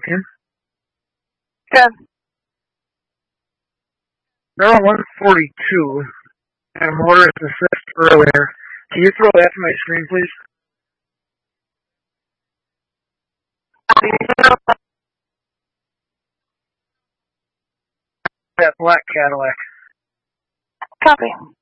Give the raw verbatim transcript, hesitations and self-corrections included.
you? Good. Barrel one forty-two. And motorist assist earlier. Can you throw that to my screen, please? That black Cadillac. Copy.